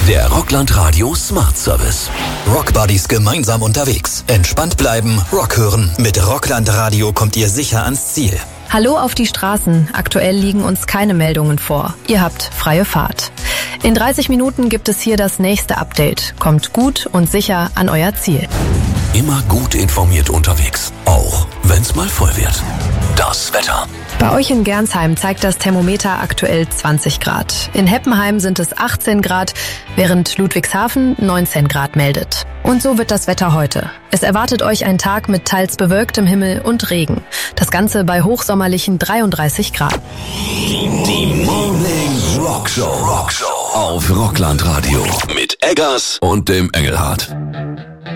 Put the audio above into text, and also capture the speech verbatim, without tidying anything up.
Der Rockland Radio Smart Service. Rockbuddies gemeinsam unterwegs. Entspannt bleiben, Rock hören. Mit Rockland Radio kommt ihr sicher ans Ziel. Hallo auf die Straßen. Aktuell liegen uns keine Meldungen vor. Ihr habt freie Fahrt. In dreißig Minuten gibt es hier das nächste Update. Kommt gut und sicher an euer Ziel. Immer gut informiert unterwegs. Auch wenn's mal voll wird. Das Wetter. Bei euch in Gernsheim zeigt das Thermometer aktuell zwanzig Grad. In Heppenheim sind es achtzehn Grad, während Ludwigshafen neunzehn Grad meldet. Und so wird das Wetter heute. Es erwartet euch ein Tag mit teils bewölktem Himmel und Regen. Das Ganze bei hochsommerlichen dreiunddreißig Grad. Die Morning Rock Show. Rock Show auf Rockland Radio mit Eggers und dem Engelhardt.